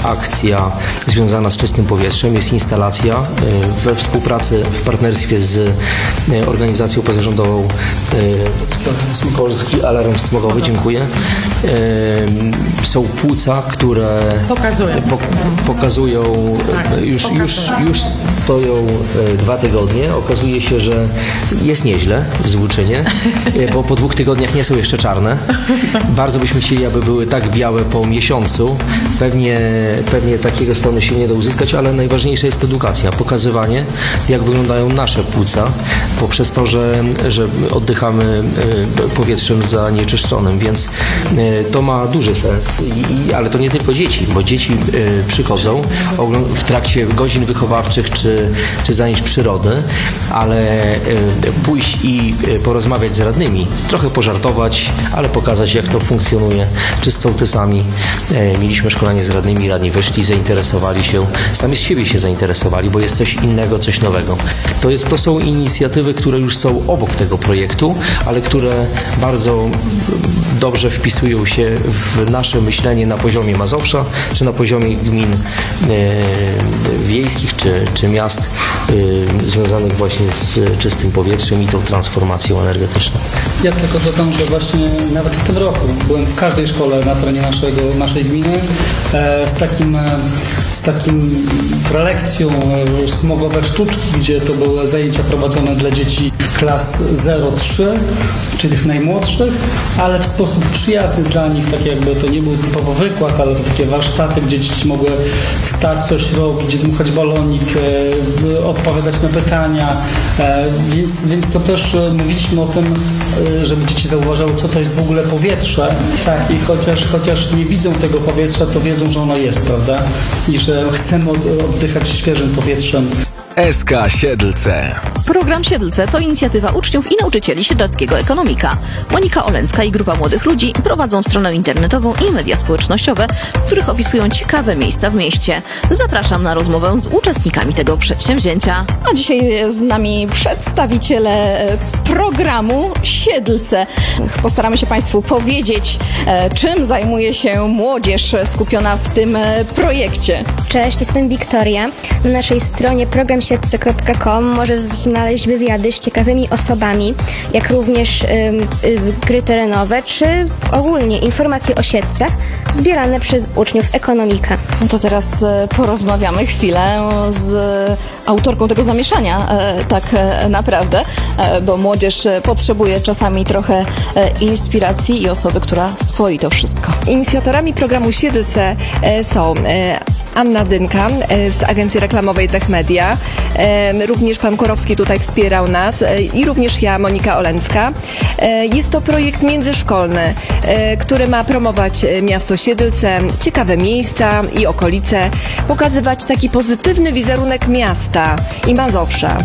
akcja związana z czystym powietrzem, jest instalacja we współpracy, w partnerstwie z organizacją pozarządową Polski Alarm Smogowy, dziękuję. Są płuca, które pokazują, już stoją 2 tygodnie. Okazuje się, że jest nieźle w Złuczynie, bo po 2 tygodniach nie są jeszcze czarne. Bardzo byśmy chcieli, aby były tak białe po miesiącu. Pewnie takiego stanu się nie da uzyskać, ale najważniejsza jest edukacja, pokazywanie, jak wyglądają nasze płuca, poprzez to, że oddychamy powietrzem zanieczyszczonym, więc to ma duży sens. Ale to nie tylko dzieci, bo dzieci przychodzą w trakcie godzin wychowawczych czy zajęć przyrody, ale pójść i porozmawiać z radnymi, trochę pożartować, ale pokazać, jak to funkcjonuje, czy z sołtysami. Mieliśmy szkolenie z radnymi, radni wyszli, zainteresowali się, sami z siebie się zainteresowali, bo jest coś innego, coś nowego. To są inicjatywy, które już są obok tego projektu, ale które bardzo dobrze wpisują się w nasze myślenie na poziomie Mazowsza, czy na poziomie gmin wiejskich, czy miast związanych właśnie z czystym powietrzem i tą transformacją energetyczną. Ja tylko dodam, że właśnie nawet w tym roku byłem w każdej szkole na terenie naszej gminy z takim prelekcją smogowe sztuczki, gdzie to były zajęcia prowadzone dla dzieci klas 0-3, czyli tych najmłodszych, ale w sposób przyjazny dla nich, tak jakby to nie był typowo wykład, ale to takie warsztaty, gdzie dzieci mogły wstać, coś robić, dmuchać balonik, odpowiadać na pytania, więc to też mówiliśmy o tym, żeby dzieci zauważały, co to jest w ogóle powietrze. Tak, i chociaż nie widzą tego powietrza, to wiedzą, że ono jest, prawda? I że chcemy oddychać świeżym powietrzem. SK Siedlce. Program Siedlce to inicjatywa uczniów i nauczycieli siedleckiego ekonomika. Monika Oleńska i grupa młodych ludzi prowadzą stronę internetową i media społecznościowe, w których opisują ciekawe miejsca w mieście. Zapraszam na rozmowę z uczestnikami tego przedsięwzięcia. A dzisiaj z nami przedstawiciele programu Siedlce. Postaramy się Państwu powiedzieć, czym zajmuje się młodzież skupiona w tym projekcie. Cześć, jestem Wiktoria. Na naszej stronie programsiedlce.com możesz znaleźć wywiady z ciekawymi osobami, jak również gry terenowe, czy ogólnie informacje o siedlcach zbierane przez uczniów ekonomika. No to teraz porozmawiamy chwilę z autorką tego zamieszania, tak naprawdę, bo młodzież potrzebuje czasami trochę inspiracji i osoby, która spoi to wszystko. Inicjatorami programu Siedlce są Anna Dynka z agencji reklamowej Tech Media, również pan Korowski tutaj wspierał nas i również ja, Monika Oleńska. Jest to projekt międzyszkolny, który ma promować miasto Siedlce, ciekawe miejsca i okolice, pokazywać taki pozytywny wizerunek miasta i Mazowsza.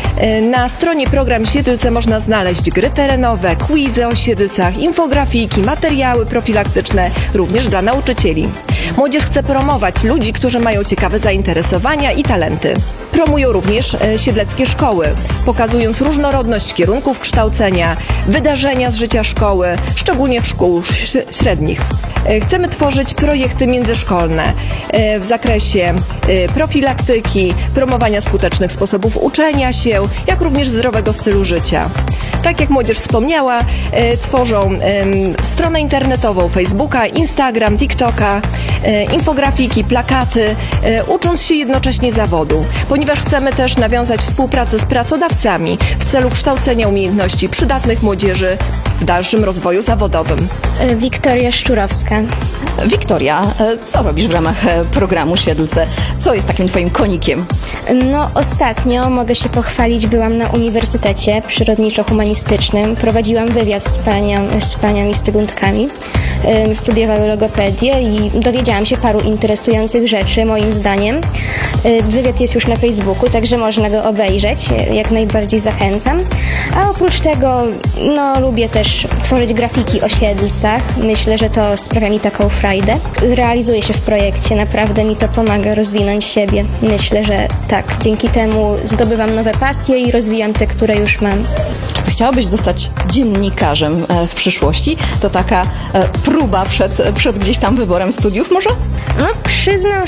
Na stronie Program Siedlce można znaleźć gry terenowe, quizy o Siedlcach, infografiki, materiały profilaktyczne, również dla nauczycieli. Młodzież chce promować ludzi, którzy mają ciekawe zainteresowania i talenty. Promują również siedleckie szkoły, pokazując różnorodność kierunków kształcenia, wydarzenia z życia szkoły, szczególnie szkół średnich. Chcemy tworzyć projekty międzyszkolne w zakresie profilaktyki, promowania skutecznych sposobów uczenia się, jak również zdrowego stylu życia. Tak jak młodzież wspomniała, tworzą stronę internetową, Facebooka, Instagram, TikToka, infografiki, plakaty, ucząc się jednocześnie zawodu, ponieważ chcemy też nawiązać współpracę z pracodawcami w celu kształcenia umiejętności przydatnych młodzieży w dalszym rozwoju zawodowym. Wiktoria Szczurowska. Wiktoria, co robisz w ramach programu Siedlce? Co jest takim twoim konikiem? No, ostatnio mogę się pochwalić, byłam na Uniwersytecie Przyrodniczo-Humanistycznym, prowadziłam wywiad z paniami Styguntkami, studiowały logopedię i dowiedziałam się paru interesujących rzeczy, moim zdaniem. Wywiad jest już na Facebooku, także można go obejrzeć, jak najbardziej zachęcam. A oprócz tego, no, lubię też tworzyć grafiki o Siedlcach. Myślę, że to sprawia mi taką frajdę. Realizuję się w projekcie, naprawdę mi to pomaga rozwinąć siebie. Myślę, że tak, dzięki temu zdobywam nowe pasje i rozwijam te, które już mam. Czy ty chciałabyś zostać dziennikarzem w przyszłości? To taka próba przed gdzieś tam wyborem studiów może? No, przyznam